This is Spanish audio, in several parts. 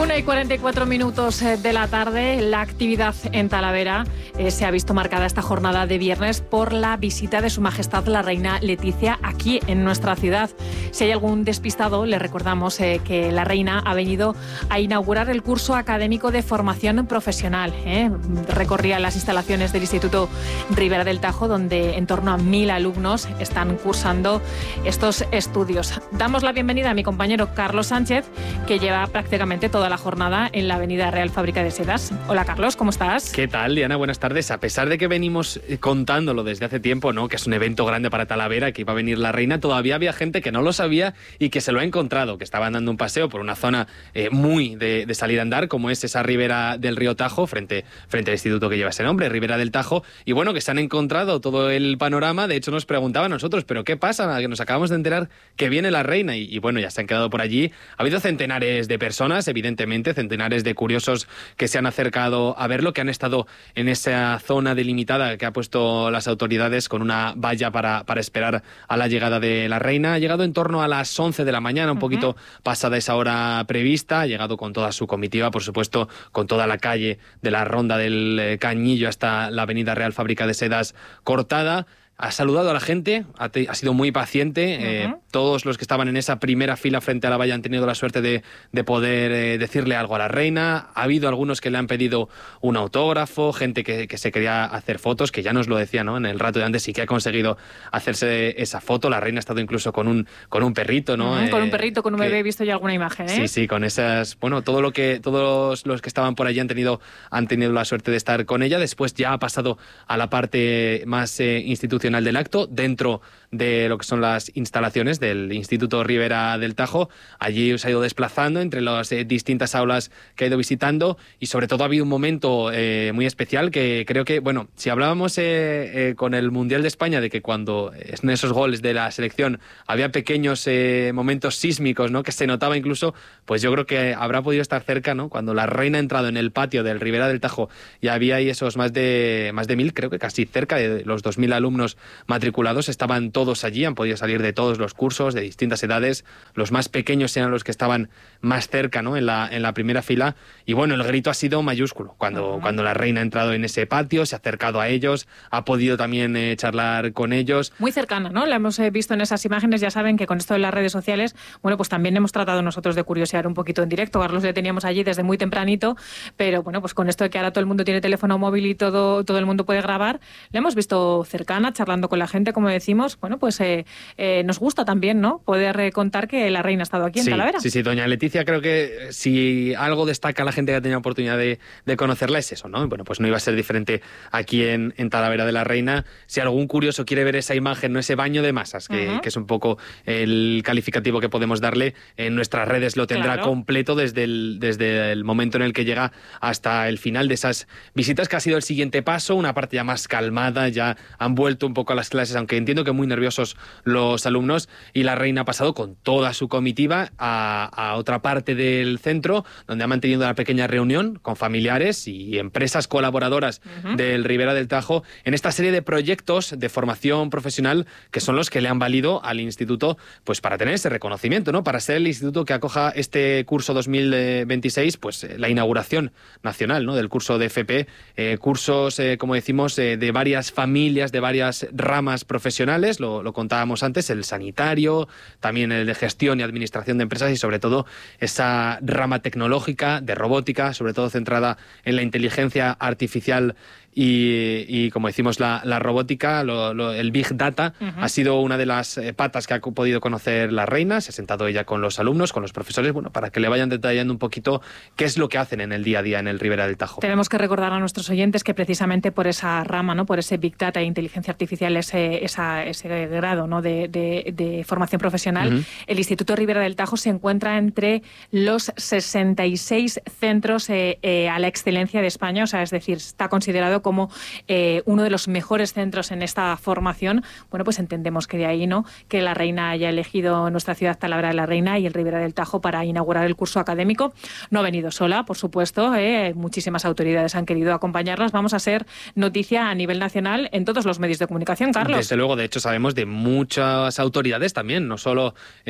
1:44 de la tarde, la actividad en Talavera se ha visto marcada esta jornada de viernes por la visita de Su Majestad la Reina Leticia aquí en nuestra ciudad. Si hay algún despistado, le recordamos que la Reina ha venido a inaugurar el curso académico de formación profesional. Recorría las instalaciones del Instituto Ribera del Tajo, donde en torno a 1.000 alumnos están cursando estos estudios. Damos la bienvenida a mi compañero Carlos Sánchez, que lleva prácticamente toda la jornada en la Avenida Real Fábrica de Sedas. Hola Carlos, ¿cómo estás? ¿Qué tal, Diana? Buenas tardes. A pesar de que venimos contándolo desde hace tiempo, ¿no?, que es un evento grande para Talavera, que iba a venir la Reina, todavía había gente que no lo sabía y que se lo ha encontrado, que estaban dando un paseo por una zona muy de salir a andar, como es esa ribera del río Tajo, frente al instituto que lleva ese nombre, Ribera del Tajo, y bueno, que se han encontrado todo el panorama. De hecho, nos preguntaban a nosotros, ¿pero qué pasa? Que nos acabamos de enterar que viene la Reina, y bueno, ya se han quedado por allí. Ha habido centenares de personas, evidentemente, centenares de curiosos que se han acercado a verlo, que han estado en esa zona delimitada que ha puesto las autoridades con una valla para esperar a la llegada de la Reina. Ha llegado en torno a las 11 de la mañana, un poquito pasada esa hora prevista. Ha llegado con toda su comitiva, por supuesto, con toda la calle de la Ronda del Cañillo hasta la Avenida Real Fábrica de Sedas cortada. Ha saludado a la gente, ha sido muy paciente. Todos los que estaban en esa primera fila frente a la valla han tenido la suerte de poder decirle algo a la Reina. Ha habido algunos que le han pedido un autógrafo, gente que se quería hacer fotos, que ya nos lo decía, ¿no?, en el rato de antes, y que ha conseguido hacerse esa foto. La Reina ha estado incluso con un perrito, ¿no? Con un perrito, con un bebé, he visto ya alguna imagen, ¿eh? Sí, con esas... Bueno, todos los que estaban por allí han tenido la suerte de estar con ella. Después ya ha pasado a la parte más institucional del acto, dentro de lo que son las instalaciones del Instituto Ribera del Tajo. Allí se ha ido desplazando entre las distintas aulas que ha ido visitando, y sobre todo ha habido un momento muy especial que creo que, bueno, si hablábamos con el Mundial de España de que cuando en esos goles de la selección había pequeños momentos sísmicos, ¿no?, que se notaba incluso, pues yo creo que habrá podido estar cerca, ¿no?, cuando la Reina ha entrado en el patio del Ribera del Tajo y había ahí esos más de 1.000, creo que casi cerca de los 2.000 alumnos matriculados. Estaban todos allí, han podido salir de todos los cursos, de distintas edades. Los más pequeños eran los que estaban más cerca, ¿no?, en la primera fila. Y bueno, el grito ha sido mayúsculo. Cuando la Reina ha entrado en ese patio, se ha acercado a ellos, ha podido también charlar con ellos. Muy cercana, ¿no? La hemos visto en esas imágenes. Ya saben que con esto de las redes sociales, bueno, pues también hemos tratado nosotros de curiosear un poquito en directo. Carlos le teníamos allí desde muy tempranito, pero bueno, pues con esto de que ahora todo el mundo tiene teléfono móvil y todo el mundo puede grabar, la hemos visto cercana, charlando con la gente, como decimos. Bueno, pues nos gusta también, ¿no?, poder contar que la Reina ha estado aquí en Talavera. Sí, doña Leticia, creo que si algo destaca a la gente que ha tenido oportunidad de conocerla es eso, ¿no? Bueno, pues no iba a ser diferente aquí en Talavera de la Reina. Si algún curioso quiere ver esa imagen, ¿no?, ese baño de masas, que es un poco el calificativo que podemos darle, en nuestras redes lo tendrá completo desde el momento en el que llega hasta el final de esas visitas, que ha sido el siguiente paso, una parte ya más calmada. Ya han vuelto un poco a las clases, aunque entiendo que muy nerviosos los alumnos, y la Reina ha pasado con toda su comitiva a otra parte del centro, donde ha mantenido una pequeña reunión con familiares y empresas colaboradoras del Ribera del Tajo en esta serie de proyectos de formación profesional que son los que le han valido al instituto, pues para tener ese reconocimiento, ¿no?, para ser el instituto que acoja este curso 2026, pues la inauguración nacional, ¿no?, del curso de FP, cursos, como decimos, de varias familias, de varias ramas profesionales. Lo contábamos antes, el sanitario, también el de gestión y administración de empresas, y sobre todo esa rama tecnológica, de robótica, sobre todo centrada en la inteligencia artificial y como decimos, la robótica, el Big Data, ha sido una de las patas que ha podido conocer la Reina. Se ha sentado ella con los alumnos, con los profesores, bueno, para que le vayan detallando un poquito qué es lo que hacen en el día a día en el Ribera del Tajo. Tenemos que recordar a nuestros oyentes que precisamente por esa rama, ¿no?, por ese Big Data e inteligencia artificial, ese grado, ¿no?, de formación profesional, el Instituto Ribera del Tajo se encuentra entre los 66 centros a la excelencia de España. O sea, es decir, está considerado como uno de los mejores centros en esta formación. Bueno, pues entendemos que de ahí, ¿no?, que la reina haya elegido nuestra ciudad Talavera de la Reina y el Ribera del Tajo para inaugurar el curso académico. No ha venido sola, por supuesto, muchísimas autoridades han querido acompañarlas. Vamos a ser noticia a nivel nacional en todos los medios de comunicación, Carlos. Desde luego, de hecho sabemos de muchas autoridades también, no solo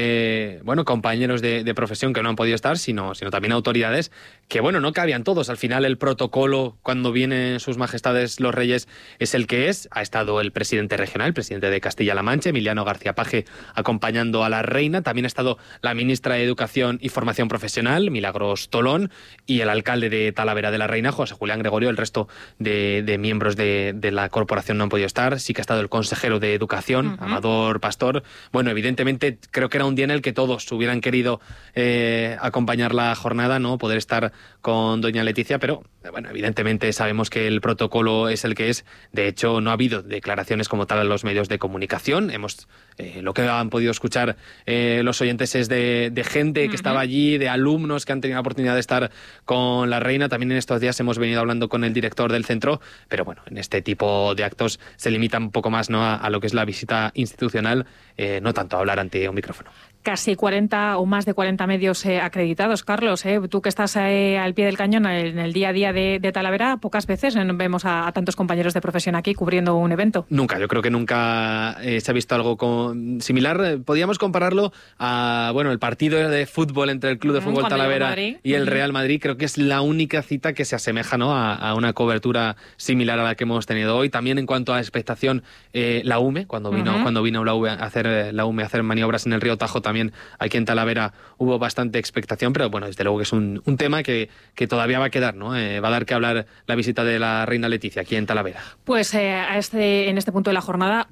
compañeros de profesión que no han podido estar, sino también autoridades que, no cabían todos. Al final el protocolo, cuando vienen sus majestades los reyes, es el que es. Ha estado el presidente regional, el presidente de Castilla-La Mancha, Emiliano García Paje, acompañando a la reina. También ha estado la ministra de Educación y Formación Profesional, Milagros Tolón, y el alcalde de Talavera de la Reina, José Julián Gregorio. El resto de miembros de la corporación no han podido estar. Sí que ha estado el consejero de Educación, Amador Pastor. Evidentemente creo que era un día en el que todos hubieran querido acompañar la jornada, ¿no?, poder estar con doña Leticia, pero evidentemente sabemos que el protocolo es el que es. De hecho, no ha habido declaraciones como tal en los medios de comunicación. Lo que han podido escuchar los oyentes es de gente que estaba allí, de alumnos que han tenido la oportunidad de estar con la reina. También en estos días hemos venido hablando con el director del centro, pero en este tipo de actos se limita un poco más, ¿no?, a lo que es la visita institucional, no tanto a hablar ante un micrófono. Casi 40 o más de 40 medios acreditados, Carlos. Tú que estás al pie del cañón en el día a día de Talavera, pocas veces vemos a tantos compañeros de profesión aquí cubriendo un evento. Nunca, yo creo que nunca se ha visto algo similar. Podríamos compararlo a el partido de fútbol entre el Club de Fútbol Talavera y el Real Madrid. Creo que es la única cita que se asemeja, ¿no?, a una cobertura similar a la que hemos tenido hoy. También en cuanto a expectación, la UME, cuando vino la UME a hacer maniobras en el río Tajo, también aquí en Talavera hubo bastante expectación, pero desde luego que es un tema que todavía va a quedar, ¿no? Va a dar que hablar la visita de la reina Leticia aquí en Talavera. Pues en este punto de la jornada,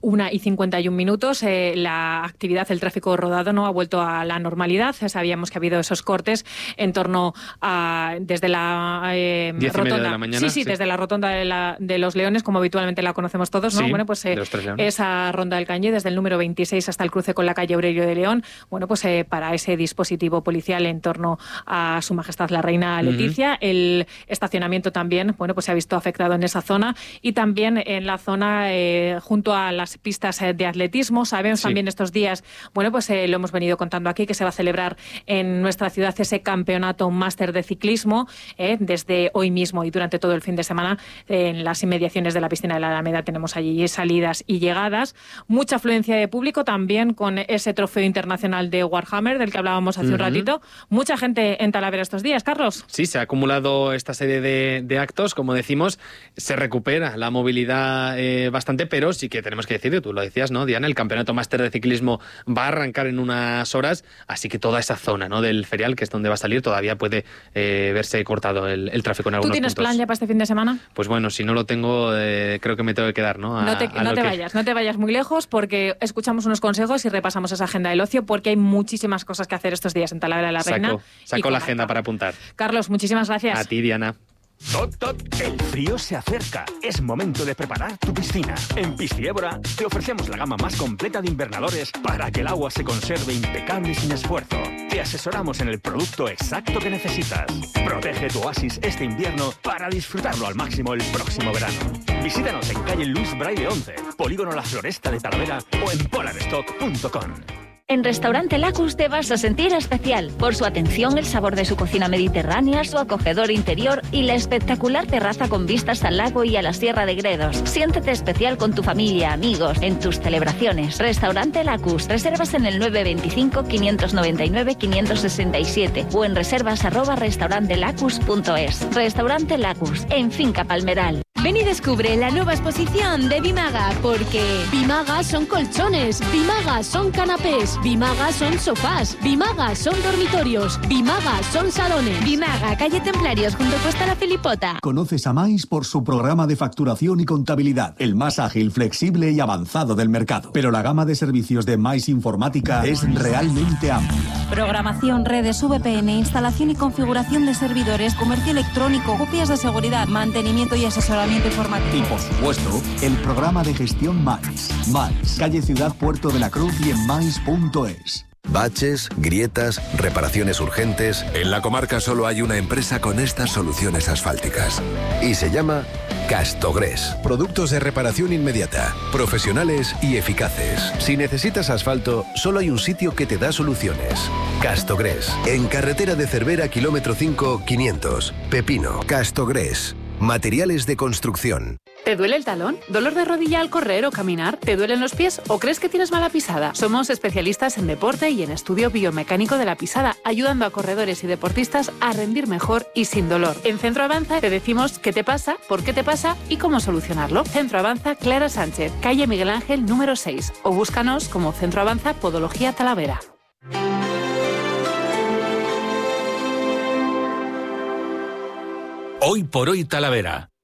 1:51, la actividad, el tráfico rodado no ha vuelto a la normalidad. Sabíamos que ha habido esos cortes en torno a desde la 10:30 de la mañana. Sí, desde la rotonda de los Leones, como habitualmente la conocemos todos, ¿no? Sí, de los Tres Leones. Esa ronda del Cañé, desde el número 26 hasta el cruce con la calle Aurelio de León, para ese dispositivo policial en torno a Su Majestad la Reina Leticia. El estacionamiento también, se ha visto afectado en esa zona, y también en la zona junto a las pistas de atletismo. Sabemos también estos días, lo hemos venido contando aquí, que se va a celebrar en nuestra ciudad ese campeonato máster de ciclismo desde hoy mismo y durante todo el fin de semana. En las inmediaciones de la piscina de la Alameda tenemos allí salidas y llegadas. Mucha afluencia de público también con ese trofeo internacional de Warhammer del que hablábamos hace un ratito. Mucha gente en Talavera estos días, Carlos. Sí, se ha acumulado esta serie de actos, como decimos. Se recupera la movilidad bastante, pero sí que tenemos que decir, tú lo decías, ¿no, Diana? El campeonato máster de ciclismo va a arrancar en unas horas, así que toda esa zona, ¿no?, del ferial, que es donde va a salir, todavía puede verse cortado el tráfico en algunos puntos. ¿Tú tienes plan ya para este fin de semana? Pues si no lo tengo, creo que me tengo que quedar, ¿no? No te vayas muy lejos, porque escuchamos unos consejos y repasamos esa agenda del ocio, porque hay muchísimas cosas que hacer estos días en Talavera de la Reina. Saco la agenda para apuntar. Carlos, muchísimas gracias. A ti, Diana. ¡Tot, tot! El frío se acerca. Es momento de preparar tu piscina. En Pisciébora te ofrecemos la gama más completa de invernadores para que el agua se conserve impecable y sin esfuerzo. Te asesoramos en el producto exacto que necesitas. Protege tu oasis este invierno para disfrutarlo al máximo el próximo verano. Visítanos en calle Luis Braille 11, Polígono La Floresta de Talavera, o en polarstock.com. En Restaurante Lacus te vas a sentir especial por su atención, el sabor de su cocina mediterránea, su acogedor interior y la espectacular terraza con vistas al lago y a la Sierra de Gredos. Siéntete especial con tu familia, amigos, en tus celebraciones. Restaurante Lacus. Reservas en el 925 599 567 o en reservas@restaurantelacus.es. Restaurante Lacus, en Finca Palmeral. Ven y descubre la nueva exposición de Bimaga, porque Bimaga son colchones, Bimaga son canapés, Bimaga son sofás, Bimaga son dormitorios, Bimaga son salones. Bimaga, calle Templarios, junto a Costa La Felipota. Conoces a Mais por su programa de facturación y contabilidad, el más ágil, flexible y avanzado del mercado. Pero la gama de servicios de Mais Informática es realmente amplia. Programación, redes, VPN, instalación y configuración de servidores, comercio electrónico, copias de seguridad, mantenimiento y asesoramiento informático. Y por supuesto, el programa de gestión Mais. Mais, calle Ciudad Puerto de la Cruz y en mais.es. Baches, grietas, reparaciones urgentes. En la comarca solo hay una empresa con estas soluciones asfálticas. Y se llama Castogres. Productos de reparación inmediata, profesionales y eficaces. Si necesitas asfalto, solo hay un sitio que te da soluciones. Castogres. En carretera de Cervera, kilómetro 5, 500. Pepino. Castogres. Materiales de construcción. ¿Te duele el talón? ¿Dolor de rodilla al correr o caminar? ¿Te duelen los pies o crees que tienes mala pisada? Somos especialistas en deporte y en estudio biomecánico de la pisada, ayudando a corredores y deportistas a rendir mejor y sin dolor. En Centro Avanza te decimos qué te pasa, por qué te pasa y cómo solucionarlo. Centro Avanza Clara Sánchez, calle Miguel Ángel número 6, o búscanos como Centro Avanza Podología Talavera. Hoy por hoy Talavera,